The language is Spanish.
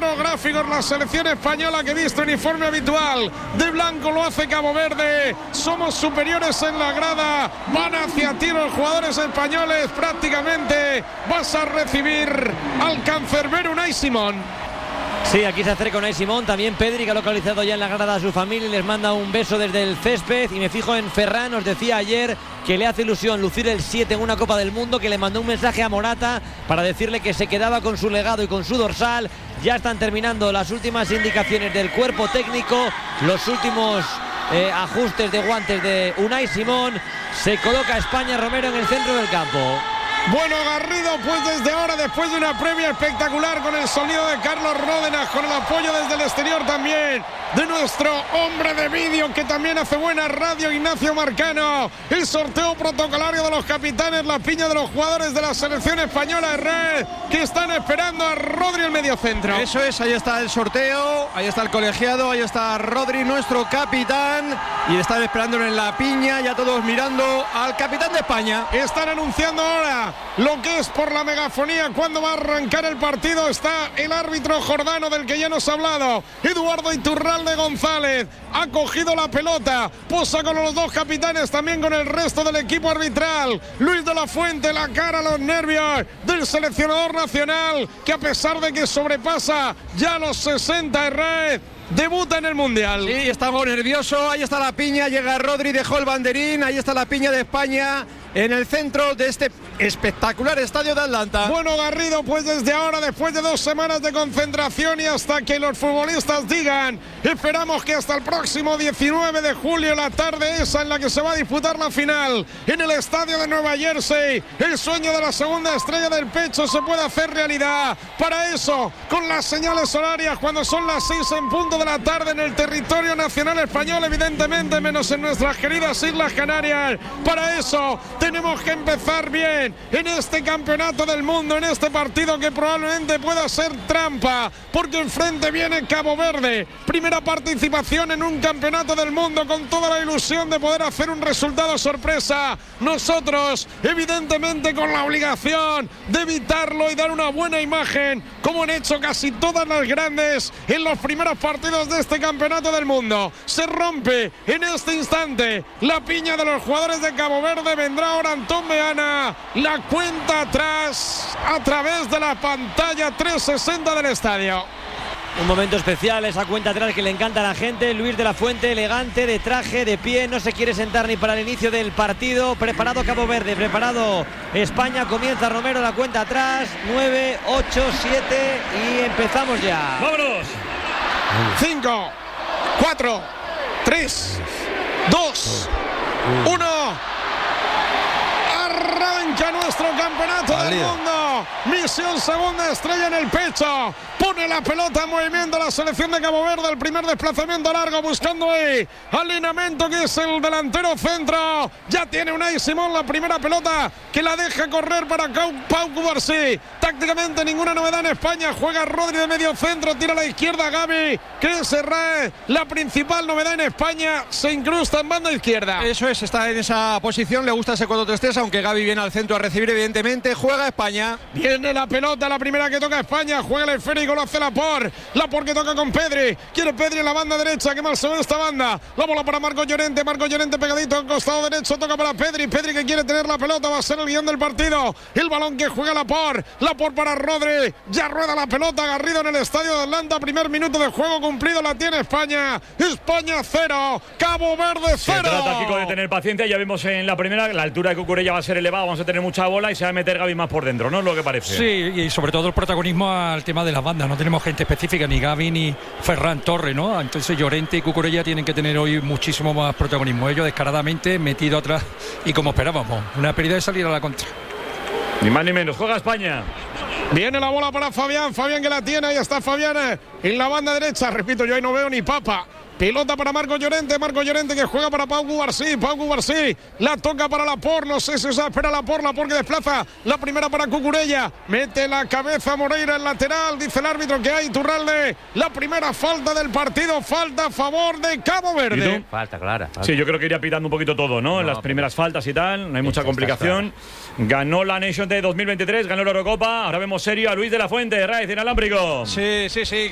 cero gráficos la selección española que viste uniforme habitual. De blanco lo hace Cabo Verde. Somos superiores en la grada. Van hacia ti los jugadores españoles. Prácticamente vas a recibir al cancerbero Unai Simón. Sí, aquí se acerca Unai Simón, también Pedri, que ha localizado ya en la grada a su familia y les manda un beso desde el césped. Y me fijo en Ferran, nos decía ayer que le hace ilusión lucir el 7 en una Copa del Mundo, que le mandó un mensaje a Morata para decirle que se quedaba con su legado y con su dorsal. Ya están terminando las últimas indicaciones del cuerpo técnico, los últimos ajustes de guantes de Unai Simón. Se coloca España, Romero, en el centro del campo. Bueno, Garrido, pues desde ahora, después de una previa espectacular con el sonido de Carlos Ródenas, con el apoyo desde el exterior también de nuestro hombre de vídeo que también hace buena radio, Ignacio Marcano. El sorteo protocolario de los capitanes, la piña de los jugadores de la selección española de red que están esperando a Rodri el mediocentro. Eso es, ahí está el sorteo, ahí está el colegiado, ahí está Rodri, nuestro capitán, y están esperándolo en la piña, ya todos mirando al capitán de España. Están anunciando ahora lo que es por la megafonía cuando va a arrancar el partido. Está el árbitro jordano del que ya nos ha hablado, Eduardo Iturralde González. Ha cogido la pelota, posa con los dos capitanes, también con el resto del equipo arbitral. Luis de la Fuente, la cara, los nervios del seleccionador nacional, que a pesar de que sobrepasa ya los 60 de red, debuta en el Mundial. Sí, está algo nervioso, ahí está la piña, llega Rodri, dejó el banderín, ahí está la piña de España en el centro de este espectacular estadio de Atlanta. Bueno, Garrido, pues desde ahora, después de 2 semanas de concentración y hasta que los futbolistas digan, esperamos que hasta el próximo 19 de julio, la tarde esa en la que se va a disputar la final en el estadio de Nueva Jersey, el sueño de la segunda estrella del pecho se puede hacer realidad. Para eso, con las señales horarias, cuando son las 6 en punto de la tarde en el territorio nacional español, evidentemente menos en nuestras queridas Islas Canarias. Para eso tenemos que empezar bien en este campeonato del mundo, en este partido que probablemente pueda ser trampa, porque enfrente viene Cabo Verde, primera participación en un campeonato del mundo, con toda la ilusión de poder hacer un resultado sorpresa. Nosotros, evidentemente, con la obligación de evitarlo y dar una buena imagen, como han hecho casi todas las grandes en los primeros partidos de este campeonato del mundo. Se rompe en este instante la piña de los jugadores de Cabo Verde. Vendrá ahora Antón Meana, la cuenta atrás a través de la pantalla 360 del estadio. Un momento especial, esa cuenta atrás que le encanta a la gente. Luis de la Fuente, elegante, de traje, de pie, no se quiere sentar ni para el inicio del partido. Preparado Cabo Verde, preparado España, comienza Romero, la cuenta atrás, 9, 8, 7 y empezamos ya. ¡Vámonos! 5, 4, 3, 2, 1... Arranca nuestro campeonato del mundo. Misión segunda estrella en el pecho. Pone la pelota en movimiento la selección de Cabo Verde. El primer desplazamiento largo buscando ahí al lineamento que es el delantero centro. Ya tiene Unai Simón la primera pelota que la deja correr para Pau Cubarsí. Tácticamente ninguna novedad en España. Juega Rodri de medio centro. Tira a la izquierda Gavi. Serra. La principal novedad en España se incrusta en banda izquierda. Eso es, está en esa posición. Le gusta ese 4-3-3, aunque Gavi viene al centro a recibir, evidentemente. Juega España. Viene la pelota, la primera que toca España. Juega el esférico, lo hace Laporte que toca con Pedri. Quiere Pedri en la banda derecha. Qué mal se ve esta banda. La bola para Marcos Llorente. Marcos Llorente pegadito al costado derecho. Toca para Pedri. Pedri que quiere tener la pelota. Va a ser el guión del partido. El balón que juega Laporte para Rodri. Ya rueda la pelota. Garrido en el estadio de Atlanta. Primer minuto de juego cumplido. La tiene España. España 0. Cabo Verde 0. Se trata, Kiko, de tener paciencia. Ya vimos en la primera, la altura de Cucurella va a ser elevada. Vamos a tener mucha bola y se va a meter Gavi más por dentro, ¿no? Es lo que parece. Sí, y sobre todo el protagonismo al tema de las bandas. No tenemos gente específica, ni Gavi ni Ferran Torres, ¿no? Entonces Llorente y Cucurella tienen que tener hoy muchísimo más protagonismo. Ellos descaradamente metido atrás y como esperábamos, una pérdida de salir a la contra. Ni más ni menos. Juega España. Viene la bola para Fabián. Fabián que la tiene. Ahí está Fabián en la banda derecha. Repito, yo ahí no veo ni papa. Pelota para Marcos Llorente. Marcos Llorente que juega para Pau Cubarsí. Pau Cubarsí la toca para Laporte. No sé si se espera Laporte que desplaza la primera para Cucurella. Mete la cabeza Moreira en lateral. Dice el árbitro que hay Iturralde. La primera falta del partido. Falta a favor de Cabo Verde. Falta clara. Falta. Sí, yo creo que iría pitando un poquito todo, ¿no? En las primeras faltas y tal. No hay mucha complicación. Ganó la Nation de 2023. Ganó la Eurocopa. Ahora vemos serio a Luis de la Fuente. Raiz inalámbrico. Sí.